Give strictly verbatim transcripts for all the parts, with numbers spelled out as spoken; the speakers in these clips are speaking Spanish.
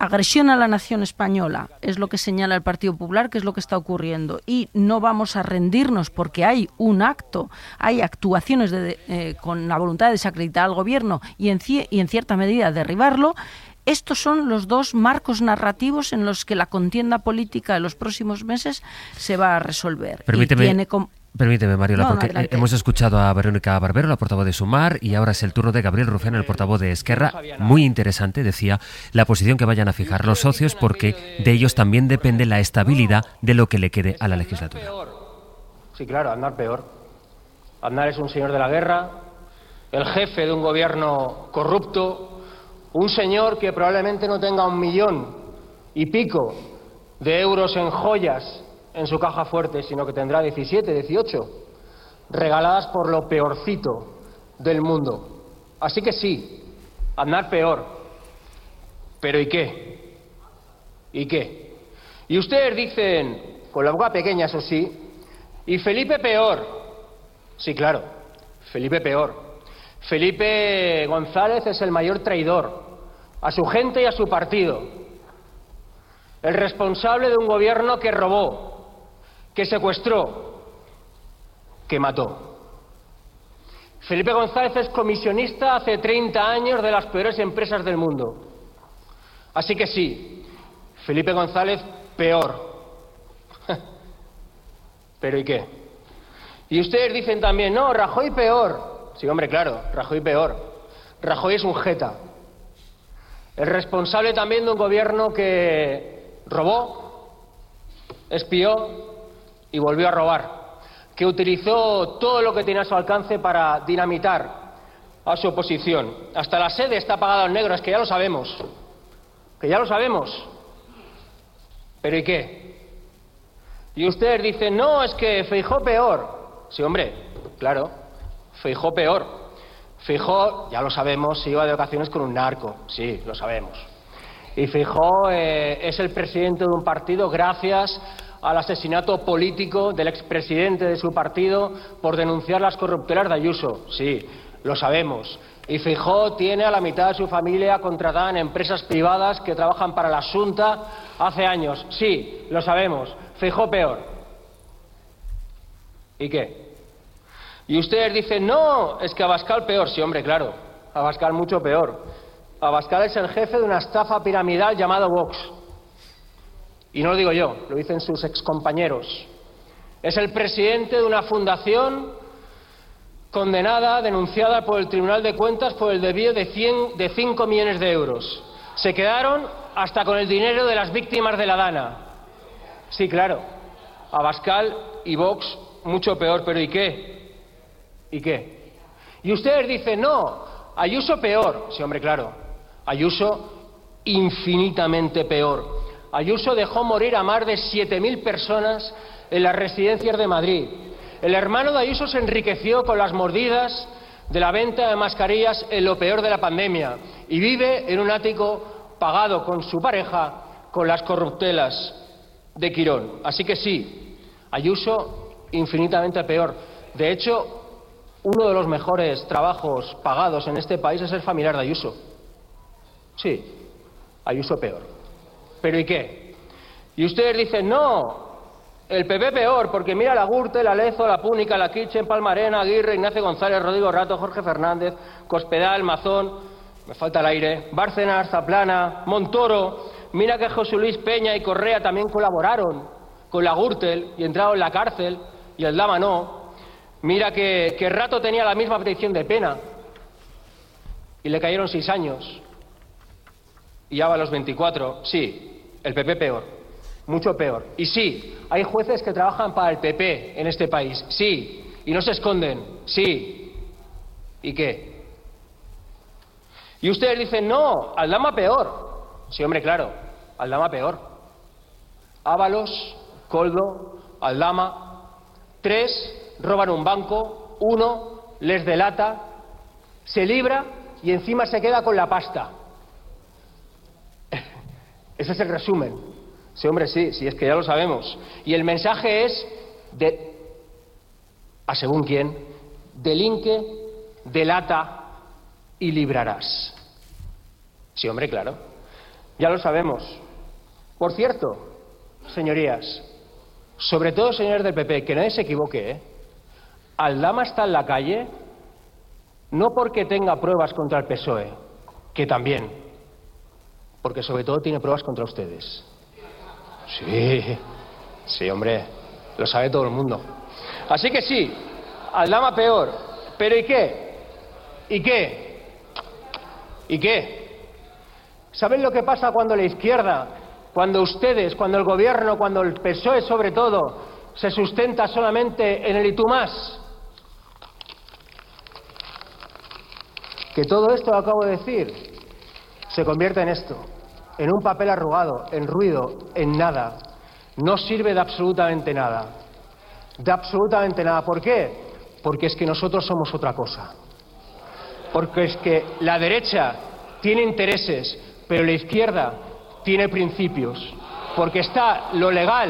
agresión a la nación española es lo que señala el Partido Popular, que es lo que está ocurriendo, y no vamos a rendirnos porque hay un acto, hay actuaciones de, eh, con la voluntad de desacreditar al gobierno y en, y en cierta medida derribarlo. Estos son los dos marcos narrativos en los que la contienda política de los próximos meses se va a resolver. Permíteme. Y tiene com- Permíteme, Mariola, no, no, porque adelante. hemos escuchado a Verónica Barbero, la portavoz de Sumar, y ahora es el turno de Gabriel Rufián, el portavoz de Esquerra. Muy interesante, decía, la posición que vayan a fijar los socios, porque de ellos también depende la estabilidad de lo que le quede a la legislatura. Sí, claro, Aznar peor. Aznar es un señor de la guerra, el jefe de un gobierno corrupto, un señor que probablemente no tenga un millón y pico de euros en joyas en su caja fuerte, sino que tendrá diecisiete, dieciocho, regaladas por lo peorcito del mundo. Así que sí, Aznar peor. Pero ¿y qué? ¿Y qué? Y ustedes dicen, con la boca pequeña, eso sí, y Felipe peor. Sí, claro, Felipe peor. Felipe González es el mayor traidor a su gente y a su partido. El responsable de un gobierno que robó, que secuestró, que mató. Felipe González es comisionista hace treinta años de las peores empresas del mundo. Así que sí, Felipe González peor. ¿Pero y qué? Y ustedes dicen también, no, Rajoy peor. Sí, hombre, claro, Rajoy peor. Rajoy es un jeta. El responsable también de un gobierno que robó, espió y volvió a robar, que utilizó todo lo que tenía a su alcance para dinamitar a su oposición. Hasta la sede está pagada en negro, es que ya lo sabemos, que ya lo sabemos. ¿Pero y qué? Y ustedes dicen, no, es que Feijóo peor. Sí, hombre, claro, Feijóo peor. Feijóo, ya lo sabemos, se iba de vacaciones con un narco, sí, lo sabemos. Y Feijóo eh, es el presidente de un partido gracias al asesinato político del expresidente de su partido por denunciar las corruptelas de Ayuso, sí, lo sabemos. Y Feijóo tiene a la mitad de su familia contratada en empresas privadas que trabajan para la Xunta hace años, sí, lo sabemos. Feijóo peor. ¿Y qué? Y ustedes dicen, no, es que Abascal peor. Sí, hombre, claro, Abascal mucho peor. Abascal es el jefe de una estafa piramidal llamada Vox. Y no lo digo yo, lo dicen sus excompañeros. Es el presidente de una fundación condenada, denunciada por el Tribunal de Cuentas por el desvío de, cien, de cinco millones de euros. Se quedaron hasta con el dinero de las víctimas de la Dana. Sí, claro, Abascal y Vox mucho peor, pero ¿y qué? ¿Y qué? Y ustedes dicen, no, Ayuso peor. Sí, hombre, claro, Ayuso infinitamente peor. Ayuso dejó morir a más de siete mil personas en las residencias de Madrid. El hermano de Ayuso se enriqueció con las mordidas de la venta de mascarillas en lo peor de la pandemia y vive en un ático pagado con su pareja con las corruptelas de Quirón. Así que sí, Ayuso infinitamente peor. De hecho, uno de los mejores trabajos pagados en este país es el familiar de Ayuso. Sí, Ayuso peor. ¿Pero y qué? Y ustedes dicen, no, el P P peor, porque mira la Gürtel, la Lezo, la Púnica, la Kitchen, Palmarena, Aguirre, Ignacio González, Rodrigo Rato, Jorge Fernández, Cospedal, Mazón, me falta el aire, Bárcenas, Zaplana, Montoro, mira que José Luis Peña y Correa también colaboraron con la Gürtel y entraron en la cárcel y el Dama no. Mira que, que Rato tenía la misma petición de pena y le cayeron seis años y ya va a los veinticuatro, sí. El P P peor, mucho peor. Y sí, hay jueces que trabajan para el P P en este país, sí, y no se esconden, sí. ¿Y qué? Y ustedes dicen, no, Aldama peor. Sí, hombre, claro, Aldama peor. Ábalos, Koldo, Aldama, tres roban un banco, uno les delata, se libra y encima se queda con la pasta. Ese es el resumen. Sí, hombre, sí, sí, es que ya lo sabemos. Y el mensaje es de, a según quién, delinque, delata y librarás. Sí, hombre, claro. Ya lo sabemos. Por cierto, señorías, sobre todo señores del P P, que nadie se equivoque, ¿eh? Aldama está en la calle no porque tenga pruebas contra el P S O E, que también, porque sobre todo tiene pruebas contra ustedes. Sí, sí, hombre, lo sabe todo el mundo. Así que sí, Aldama peor. ¿Pero y qué? ¿Y qué? ¿Y qué? ¿Saben lo que pasa cuando la izquierda, cuando ustedes, cuando el gobierno, cuando el P S O E sobre todo, se sustenta solamente en el y tú más? Que todo esto que acabo de decir se convierte en esto, en un papel arrugado, en ruido, en nada. No sirve de absolutamente nada. De absolutamente nada. ¿Por qué? Porque es que nosotros somos otra cosa. Porque es que la derecha tiene intereses, pero la izquierda tiene principios. Porque está lo legal.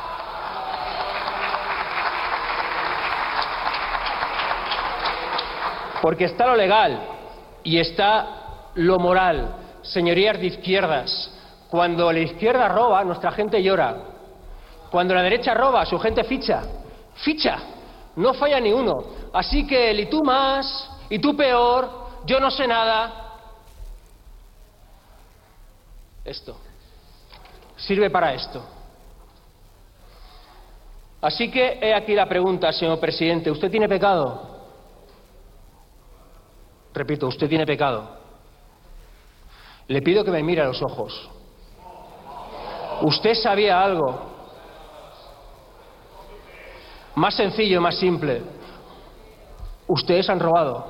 Porque está lo legal y está lo moral. Señorías de izquierdas, cuando la izquierda roba, nuestra gente llora. Cuando la derecha roba, su gente ficha. Ficha. No falla ni uno. Así que el y tú más, y tú peor, yo no sé nada. Esto. Sirve para esto. Así que he aquí la pregunta, señor presidente. ¿Usted tiene pecado? Repito, usted tiene pecado. Le pido que me mire a los ojos. ¿Usted sabía algo? Más sencillo, más simple. Ustedes han robado.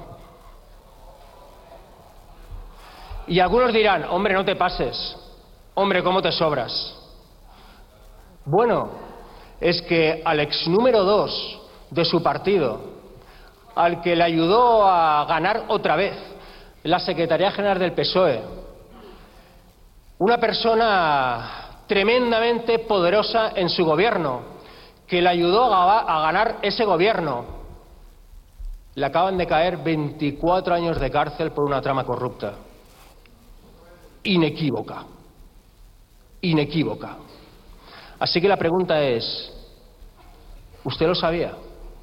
Y algunos dirán, hombre, no te pases. Hombre, ¿cómo te sobras? Bueno, es que al ex número dos de su partido, al que le ayudó a ganar otra vez la Secretaría General del P S O E, una persona tremendamente poderosa en su gobierno, que le ayudó a, a ganar ese gobierno, le acaban de caer veinticuatro años de cárcel por una trama corrupta. Inequívoca. Inequívoca. Así que la pregunta es, ¿usted lo sabía?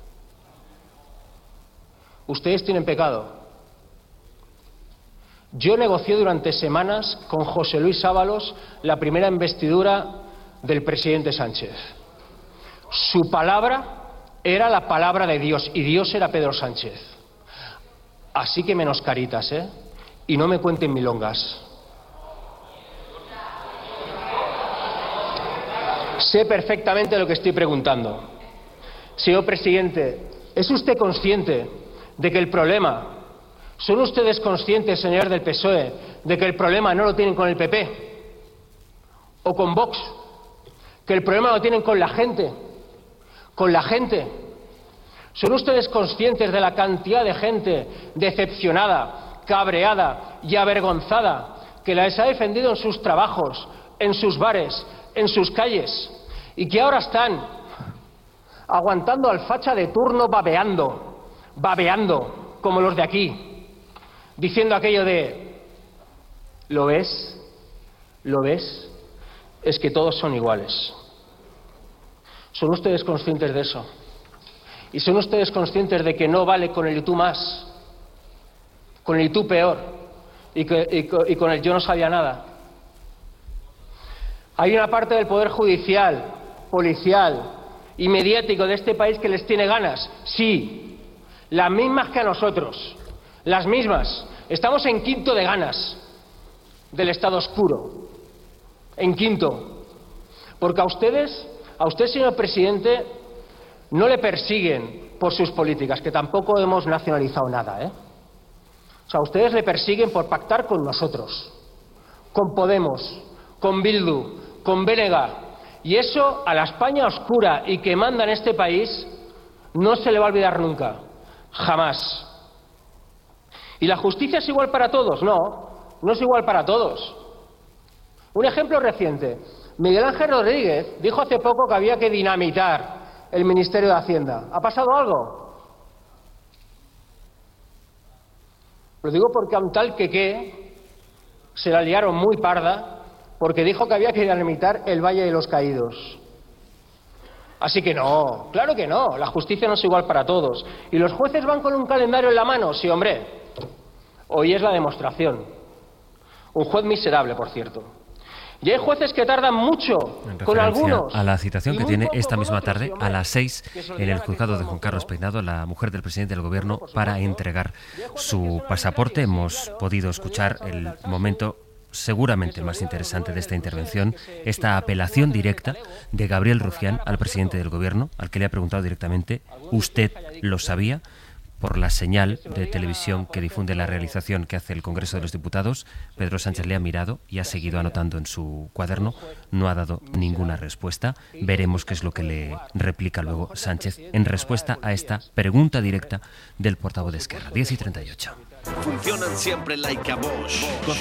Ustedes tienen pecado. Yo negocié durante semanas con José Luis Ábalos la primera investidura del presidente Sánchez. Su palabra era la palabra de Dios y Dios era Pedro Sánchez. Así que menos caritas, ¿eh? Y no me cuenten milongas. Sé perfectamente lo que estoy preguntando. Señor presidente, ¿es usted consciente de que el problema, son ustedes conscientes, señores del P S O E, de que el problema no lo tienen con el P P o con Vox, que el problema lo tienen con la gente, con la gente? ¿Son ustedes conscientes de la cantidad de gente decepcionada, cabreada y avergonzada que les ha defendido en sus trabajos, en sus bares, en sus calles, y que ahora están aguantando al facha de turno babeando? babeando, como los de aquí, diciendo aquello de ¿lo ves? ¿Lo ves? Es que todos son iguales. ¿Son ustedes conscientes de eso? ¿Y son ustedes conscientes de que no vale con el y tú más, con el y tú peor, y, que, y, y con el yo no sabía nada? Hay una parte del poder judicial, policial y mediático de este país que les tiene ganas, sí. Las mismas que a nosotros, las mismas. Estamos en quinto de ganas del estado oscuro, en quinto. Porque a ustedes, a usted, señor presidente, no le persiguen por sus políticas, que tampoco hemos nacionalizado nada, ¿eh? O sea, a ustedes le persiguen por pactar con nosotros, con Podemos, con Bildu, con B N G. Y eso a la España oscura y que manda en este país no se le va a olvidar nunca. Jamás. ¿Y la justicia es igual para todos? No, no es igual para todos. Un ejemplo reciente. Miguel Ángel Rodríguez dijo hace poco que había que dinamitar el Ministerio de Hacienda. ¿Ha pasado algo? Lo digo porque a un tal que qué se la liaron muy parda porque dijo que había que delimitar el Valle de los Caídos. Así que no, claro que no, la justicia no es igual para todos. ¿Y los jueces van con un calendario en la mano? Sí, hombre. Hoy es la demostración. Un juez miserable, por cierto. Y hay jueces que tardan mucho, con algunos. A la citación que tiene esta misma tarde, a las seis, en el juzgado de Juan Carlos Peinado, la mujer del presidente del Gobierno, para entregar su pasaporte. Hemos podido escuchar el momento seguramente más interesante de esta intervención, esta apelación directa de Gabriel Rufián al presidente del Gobierno, al que le ha preguntado directamente: ¿usted lo sabía? Por la señal de televisión que difunde la realización que hace el Congreso de los Diputados, Pedro Sánchez le ha mirado y ha seguido anotando en su cuaderno. No ha dado ninguna respuesta. Veremos qué es lo que le replica luego Sánchez en respuesta a esta pregunta directa del portavoz de Esquerra. diez y treinta y ocho. Funcionan siempre like a Bosch.